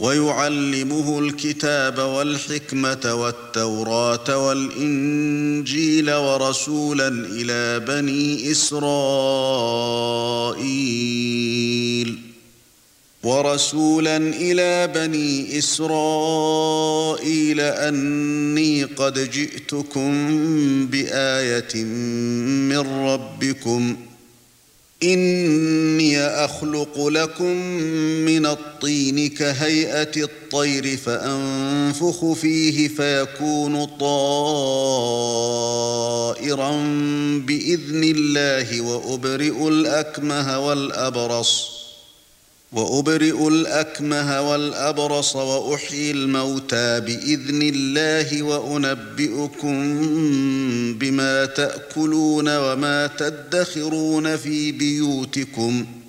ويعلمه الكتاب والحكمة والتوراة والإنجيل ورسولا إلى بني إسرائيل أني قد جئتكم بآية من ربكم إني أخلق لكم من الطين كهيئة الطير فأنفخ فيه فيكون طائرا بإذن الله وأبرئ الأكمه والأبرص وأحيي الموتى بإذن الله وأنبئكم بما تأكلون وما تدخرون في بيوتكم